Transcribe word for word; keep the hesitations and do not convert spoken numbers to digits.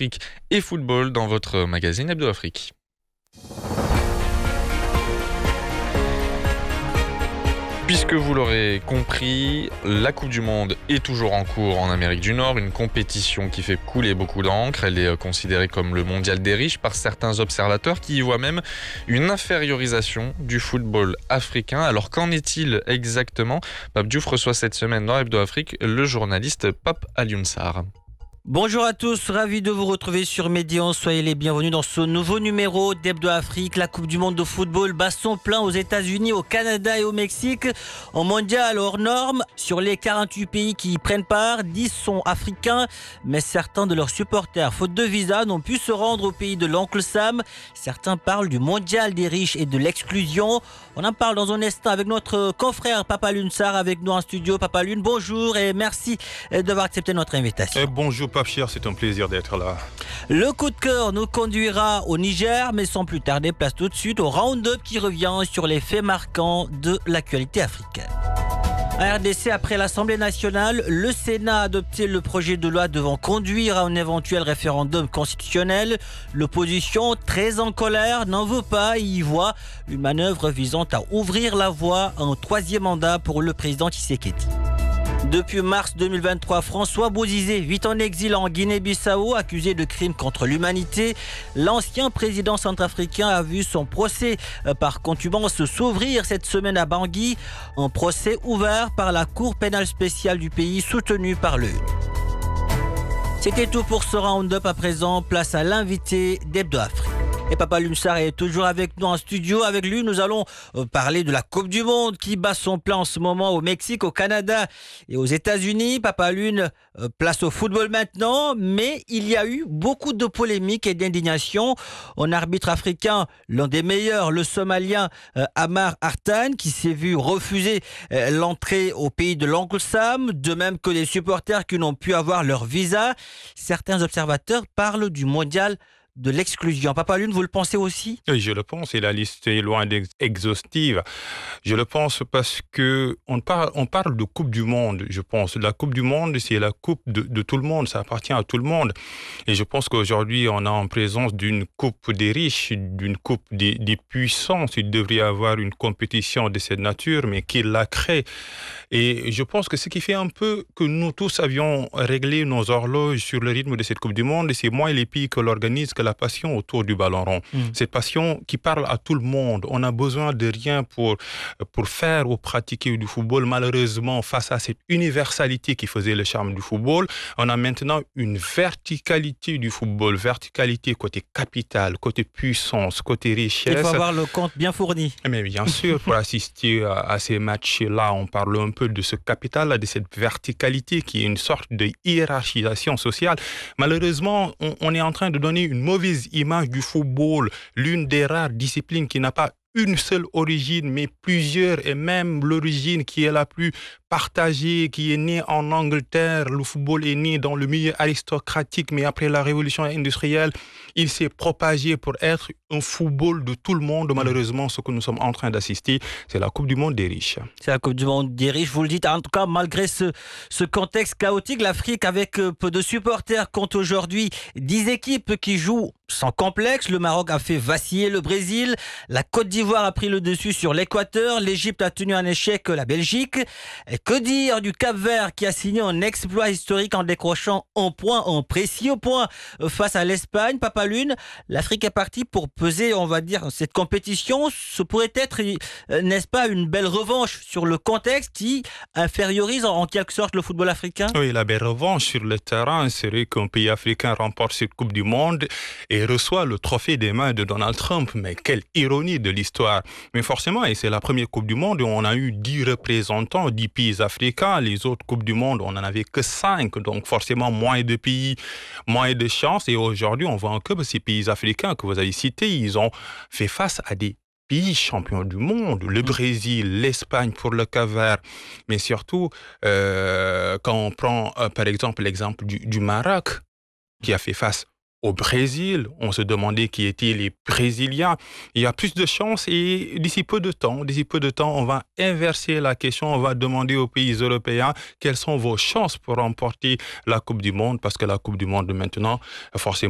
Afrique et football dans votre magazine Hebdo Afrique. Puisque vous l'aurez compris, la Coupe du Monde est toujours en cours en Amérique du Nord, une compétition qui fait couler beaucoup d'encre. Elle est considérée comme le mondial des riches par certains observateurs qui y voient même une infériorisation du football africain. Alors qu'en est-il exactement ? Pape Diouf reçoit cette semaine dans Hebdo Afrique le journaliste Pape Alioune Sarr. Bonjour à tous, ravi de vous retrouver sur Médian. Soyez les bienvenus dans ce nouveau numéro d'Hebdo Afrique. La Coupe du Monde de football bat son plein aux États-Unis, au Canada et au Mexique. En mondial hors norme, sur les quarante-huit pays qui y prennent part, dix sont africains, mais certains de leurs supporters, faute de visa, n'ont pu se rendre au pays de l'Oncle Sam. Certains parlent du mondial des riches et de l'exclusion. On en parle dans un instant avec notre confrère Pape Alioune Sarr avec nous en studio. Pape Alioune, bonjour et merci d'avoir accepté notre invitation. Et bonjour Pape Cher, c'est un plaisir d'être là. Le coup de cœur nous conduira au Niger, mais sans plus tarder, place tout de suite au round-up qui revient sur les faits marquants de l'actualité africaine. En R D C, après l'Assemblée nationale, le Sénat a adopté le projet de loi devant conduire à un éventuel référendum constitutionnel. L'opposition, très en colère, n'en veut pas et y voit une manœuvre visant à ouvrir la voie à un troisième mandat pour le président Tshisekedi. Depuis mars deux mille vingt-trois, François Bozizé vit en exil en Guinée-Bissau, accusé de crimes contre l'humanité. L'ancien président centrafricain a vu son procès par contumace s'ouvrir cette semaine à Bangui. Un procès ouvert par la Cour pénale spéciale du pays, soutenue par l'O N U. C'était tout pour ce round-up. À présent, place à l'invité d'Hebdo Afrique. Et Pape Alioune Sarr est toujours avec nous en studio. Avec lui, nous allons parler de la Coupe du Monde qui bat son plein en ce moment au Mexique, au Canada et aux États-Unis. Pape Alioune, place au football maintenant, mais il y a eu beaucoup de polémiques et d'indignation. Un arbitre africain, l'un des meilleurs, le Somalien Amar Artan, qui s'est vu refuser l'entrée au pays de l'Oncle Sam, de même que les supporters qui n'ont pu avoir leur visa. Certains observateurs parlent du mondial de l'exclusion. Pape Alioune, vous le pensez aussi ? Oui, je le pense, et la liste est loin d'être exhaustive. Je le pense parce que on parle, on parle de Coupe du Monde, je pense. La Coupe du Monde, c'est la Coupe de, de tout le monde, ça appartient à tout le monde. Et je pense qu'aujourd'hui, on est en présence d'une Coupe des riches, d'une Coupe des, des puissants. Il devrait y avoir une compétition de cette nature, mais qui la crée. Et je pense que ce qui fait un peu que nous tous avions réglé nos horloges sur le rythme de cette Coupe du Monde, c'est moins les pays que l'organisent que la passion autour du ballon rond. Mmh. Cette passion qui parle à tout le monde. On a besoin de rien pour, pour faire ou pratiquer du football. Malheureusement, face à cette universalité qui faisait le charme du football, on a maintenant une verticalité du football. Verticalité côté capital, côté puissance, côté richesse. Il faut avoir le compte bien fourni. Mais bien sûr, pour assister à, à ces matchs-là, on parle un peu de ce capital-là, de cette verticalité qui est une sorte de hiérarchisation sociale. Malheureusement, on, on est en train de donner une mauvaise image du football, l'une des rares disciplines qui n'a pas une seule origine, mais plusieurs, et même l'origine qui est la plus partagée, qui est née en Angleterre. Le football est né dans le milieu aristocratique, mais après la révolution industrielle, il s'est propagé pour être un football de tout le monde. Malheureusement, ce que nous sommes en train d'assister, c'est la Coupe du Monde des riches. C'est la Coupe du Monde des riches, vous le dites. En tout cas, malgré ce, ce contexte chaotique, l'Afrique, avec peu de supporters, compte aujourd'hui dix équipes qui jouent sans complexe. Le Maroc a fait vaciller le Brésil. La Côte d'Ivoire a pris le dessus sur l'Équateur. L'Égypte a tenu en échec la Belgique. Et que dire du Cap-Vert qui a signé un exploit historique en décrochant un point, un précieux point face à l'Espagne. Pape Alioune, l'Afrique est partie pour peser, on va dire, cette compétition. Ce pourrait être, n'est-ce pas, une belle revanche sur le contexte qui infériorise en quelque sorte le football africain ? Oui, la belle revanche sur le terrain serait qu'un pays africain remporte cette Coupe du Monde et reçoit le trophée des mains de Donald Trump. Mais quelle ironie de l'histoire. Mais forcément, et c'est la première Coupe du Monde où on a eu dix représentants, dix pays africains. Les autres Coupes du Monde, on n'en avait que cinq. Donc forcément, moins de pays, moins de chances. Et aujourd'hui, on voit que ces pays africains que vous avez cités, ils ont fait face à des pays champions du monde, le Brésil, l'Espagne pour le Cap-Vert, mais surtout, euh, quand on prend euh, par exemple l'exemple du, du Maroc, qui a fait face au Brésil, on se demandait qui étaient les Brésiliens. Il y a plus de chances et d'ici peu de temps, d'ici peu de temps, on va inverser la question. On va demander aux pays européens quelles sont vos chances pour remporter la Coupe du Monde, parce que la Coupe du Monde maintenant, forcément,